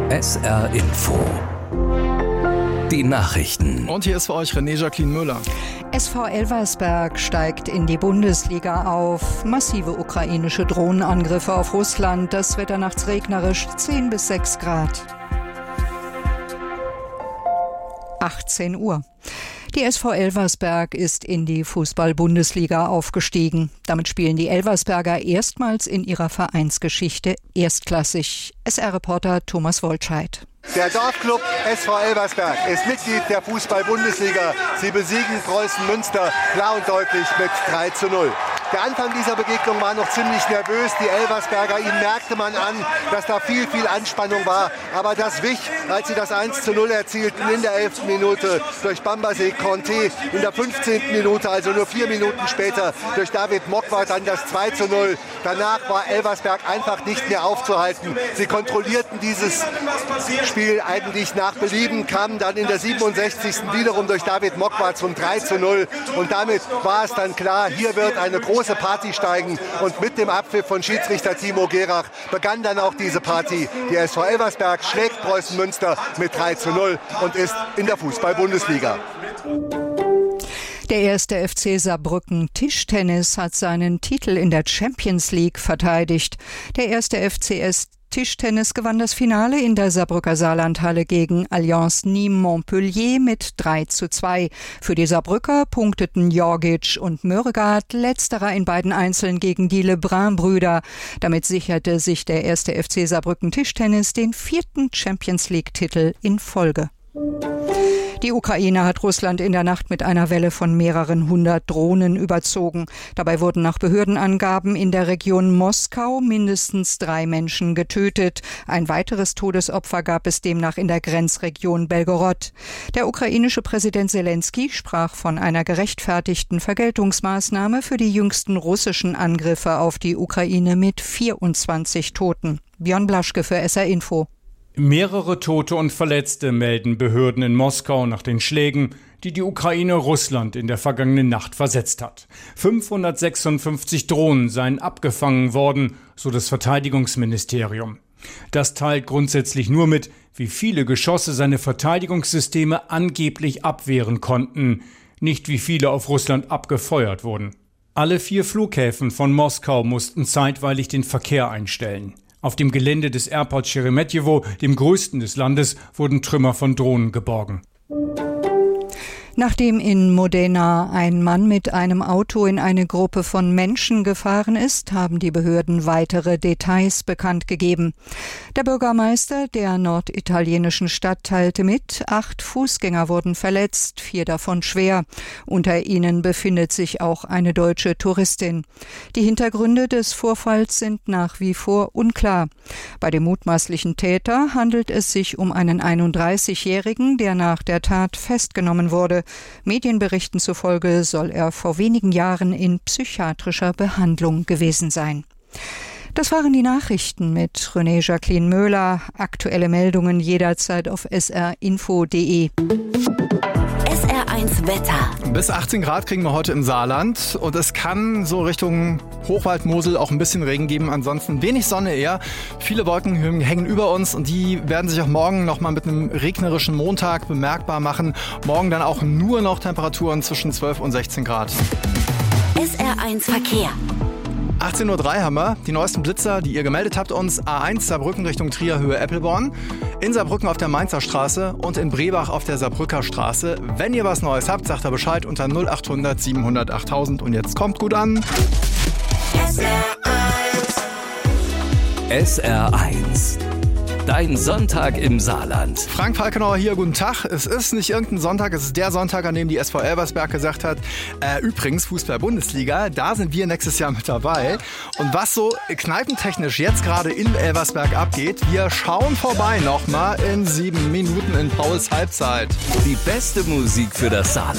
SR Info. Die Nachrichten. Und hier ist für euch René-Jacqueline Müller. SV Elversberg steigt in die Bundesliga auf. Massive ukrainische Drohnenangriffe auf Russland. Das Wetter nachts regnerisch, 10 bis 6 Grad. 18 Uhr. Die SV Elversberg ist in die Fußball-Bundesliga aufgestiegen. Damit spielen die Elversberger erstmals in ihrer Vereinsgeschichte erstklassig. SR-Reporter Thomas Woltscheid. Der Dorfclub SV Elversberg ist Mitglied der Fußball-Bundesliga. Sie besiegen Preußen Münster klar und deutlich mit 3:0. Der Anfang dieser Begegnung war noch ziemlich nervös. Die Elversberger, ihnen merkte man an, dass da viel Anspannung war. Aber das wich, als sie das 1:0 erzielten in der 11. Minute durch Bambasé Conté. In der 15. Minute, also nur 4 Minuten später, durch David Mokwa dann das 2:0. Danach war Elversberg einfach nicht mehr aufzuhalten. Sie kontrollierten dieses Spiel eigentlich nach Belieben, kamen dann in der 67. wiederum durch David Mokwa zum 3:0. Und damit war es dann klar, hier wird eine große Party steigen. Und mit dem Abpfiff von Schiedsrichter Timo Gerach begann dann auch diese Party. Die SV Elversberg schlägt Preußen Münster mit 3:0 und ist in der Fußball-Bundesliga. Der erste FC Saarbrücken Tischtennis hat seinen Titel in der Champions League verteidigt. Der erste FCS Tischtennis gewann das Finale in der Saarbrücker Saarlandhalle gegen Allianz Nîmes Montpellier mit 3:2. Für die Saarbrücker punkteten Jorgic und Møregaard, letzterer in beiden Einzeln gegen die Lebrun-Brüder. Damit sicherte sich der erste FC Saarbrücken Tischtennis den 4. Champions-League-Titel in Folge. Die Ukraine hat Russland in der Nacht mit einer Welle von mehreren hundert Drohnen überzogen. Dabei wurden nach Behördenangaben in der Region Moskau mindestens 3 Menschen getötet. Ein weiteres Todesopfer gab es demnach in der Grenzregion Belgorod. Der ukrainische Präsident Selenskyj sprach von einer gerechtfertigten Vergeltungsmaßnahme für die jüngsten russischen Angriffe auf die Ukraine mit 24 Toten. Björn Blaschke für SR Info. Mehrere Tote und Verletzte melden Behörden in Moskau nach den Schlägen, die die Ukraine Russland in der vergangenen Nacht versetzt hat. 556 Drohnen seien abgefangen worden, so das Verteidigungsministerium. Das teilt grundsätzlich nur mit, wie viele Geschosse seine Verteidigungssysteme angeblich abwehren konnten, nicht wie viele auf Russland abgefeuert wurden. Alle 4 Flughäfen von Moskau mussten zeitweilig den Verkehr einstellen. Auf dem Gelände des Airport Sheremetyevo, dem größten des Landes, wurden Trümmer von Drohnen geborgen. Nachdem in Modena ein Mann mit einem Auto in eine Gruppe von Menschen gefahren ist, haben die Behörden weitere Details bekannt gegeben. Der Bürgermeister der norditalienischen Stadt teilte mit, 8 Fußgänger wurden verletzt, 4 davon schwer. Unter ihnen befindet sich auch eine deutsche Touristin. Die Hintergründe des Vorfalls sind nach wie vor unklar. Bei dem mutmaßlichen Täter handelt es sich um einen 31-Jährigen, der nach der Tat festgenommen wurde. Medienberichten zufolge soll er vor wenigen Jahren in psychiatrischer Behandlung gewesen sein. Das waren die Nachrichten mit René-Jacqueline Müller. Aktuelle Meldungen jederzeit auf srinfo.de. SR1 Wetter. Bis 18 Grad kriegen wir heute im Saarland und es kann so Richtung Hochwald, Mosel auch ein bisschen Regen geben. Ansonsten wenig Sonne eher. Viele Wolken hängen über uns und die werden sich auch morgen nochmal mit einem regnerischen Montag bemerkbar machen. Morgen dann auch nur noch Temperaturen zwischen 12 und 16 Grad. SR1 Verkehr. 18:03 Uhr haben wir die neuesten Blitzer, die ihr gemeldet habt uns. A1 Saarbrücken Richtung Trier Höhe Eppelborn, in Saarbrücken auf der Mainzer Straße und in Brebach auf der Saarbrücker Straße. Wenn ihr was Neues habt, sagt da Bescheid unter 0800 700 8000 und jetzt kommt gut an. SR1. Dein Sonntag im Saarland. Frank Falkenauer hier, guten Tag. Es ist nicht irgendein Sonntag, es ist der Sonntag, an dem die SV Elversberg gesagt hat, übrigens Fußball-Bundesliga, da sind wir nächstes Jahr mit dabei. Und was so kneipentechnisch jetzt gerade in Elversberg abgeht, wir schauen vorbei nochmal in 7 Minuten in Pauls Halbzeit. Die beste Musik für das Saarland.